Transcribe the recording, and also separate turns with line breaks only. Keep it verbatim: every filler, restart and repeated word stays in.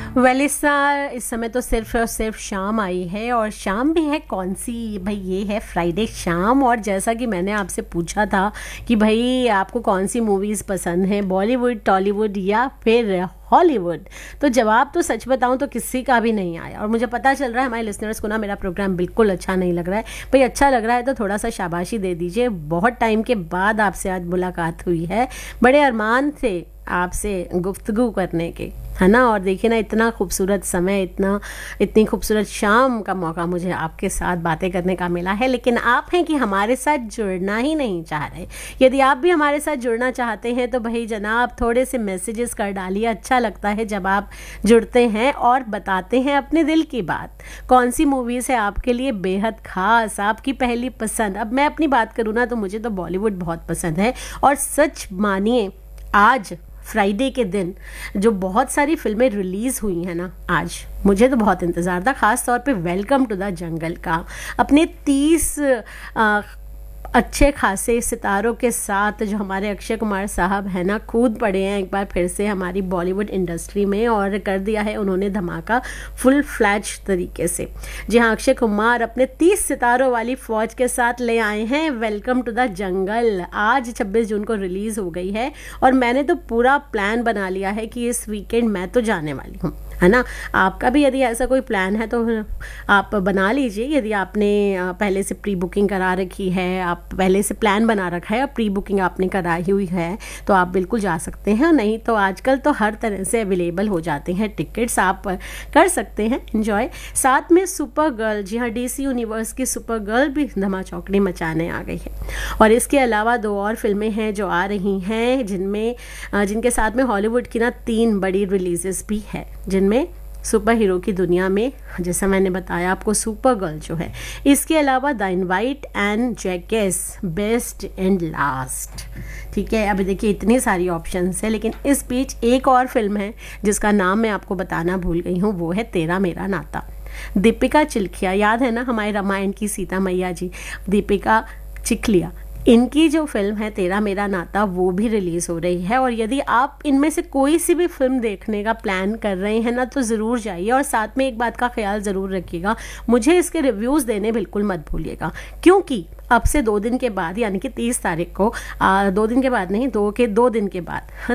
Well इस सा- इस समय तो सिर्फ और सिर्फ शाम आई है, और शाम भी है कौन सी भाई, ये है फ्राइडे शाम। और जैसा कि मैंने आपसे पूछा था कि भाई आपको कौन सी मूवीज़ पसंद हैं, बॉलीवुड, टॉलीवुड या फिर हॉलीवुड, तो जवाब तो सच बताऊं तो किसी का भी नहीं आया। और मुझे पता चल रहा है हमारे लिसनर्स को ना मेरा प्रोग्राम बिल्कुल अच्छा नहीं लग रहा है। भाई अच्छा लग रहा है तो थोड़ा सा शाबाशी दे दीजिए। बहुत टाइम के बाद आपसे आज मुलाकात हुई है, बड़े अरमान थे आपसे गुफ्तगू करने के, है ना। और देखिए ना, इतना खूबसूरत समय, इतना इतनी खूबसूरत शाम का मौका मुझे आपके साथ बातें करने का मिला है। लेकिन आप हैं कि हमारे साथ जुड़ना ही नहीं चाह रहे। यदि आप भी हमारे साथ जुड़ना चाहते हैं तो भाई जनाब थोड़े से मैसेजेस कर डालिए। अच्छा लगता है जब आप जुड़ते हैं और बताते हैं अपने दिल की बात। कौन सी मूवीज़ है आपके लिए बेहद ख़ास, आपकी पहली पसंद। अब मैं अपनी बात करूँ ना तो मुझे तो बॉलीवुड बहुत पसंद है। और सच मानिए, आज फ्राइडे के दिन जो बहुत सारी फिल्में रिलीज़ हुई हैं ना, आज मुझे तो बहुत इंतज़ार था, ख़ास तौर पे वेलकम टू द जंगल का। अपने तीस आ, अच्छे खासे सितारों के साथ जो हमारे अक्षय कुमार साहब हैं ना, कूद पड़े हैं एक बार फिर से हमारी बॉलीवुड इंडस्ट्री में, और कर दिया है उन्होंने धमाका फुल फ्लैज तरीके से। जी हाँ, अक्षय कुमार अपने तीस सितारों वाली फौज के साथ ले आए हैं वेलकम टू द जंगल। आज छब्बीस जून को रिलीज़ हो गई है, और मैंने तो पूरा प्लान बना लिया है कि इस वीकेंड मैं तो जाने वाली हूँ, है ना। आपका भी यदि ऐसा कोई प्लान है तो आप बना लीजिए। यदि आपने पहले से प्री बुकिंग करा रखी है, आप पहले से प्लान बना रखा है और प्री बुकिंग आपने कराई हुई है, तो आप बिल्कुल जा सकते हैं। नहीं तो आजकल तो हर तरह से अवेलेबल हो जाते हैं टिकट्स, आप कर सकते हैं एंजॉय। साथ में सुपर गर्ल, जी हाँ, डीसी यूनिवर्स की सुपर गर्ल भी धमा चौकड़ी मचाने आ गई है। और इसके अलावा दो और फिल्में हैं जो आ रही हैं, जिनमें जिनके साथ में हॉलीवुड की ना तीन बड़ी रिलीजेस भी है, जिनमें सुपर हीरो की दुनिया में जैसा मैंने बताया आपको सुपर गर्ल जो है, इसके अलावा the invite and Jacques best and last. ठीक है, अभी देखिए इतनी सारी ऑप्शंस है, लेकिन इस बीच एक और फिल्म है जिसका नाम मैं आपको बताना भूल गई हूँ, वो है तेरा मेरा नाता। दीपिका चिल्खिया, याद है ना हमारे रामायण की सीता मैया जी, दीपिका चिखलिया, इनकी जो फिल्म है तेरा मेरा नाता वो भी रिलीज़ हो रही है। और यदि आप इनमें से कोई सी भी फिल्म देखने का प्लान कर रहे हैं ना, तो ज़रूर जाइए। और साथ में एक बात का ख्याल ज़रूर रखिएगा, मुझे इसके रिव्यूज़ देने बिल्कुल मत भूलिएगा, क्योंकि अब से दो दिन के बाद यानी कि तीस तारीख को आ, दो दिन के बाद नहीं, दो के दो दिन के बाद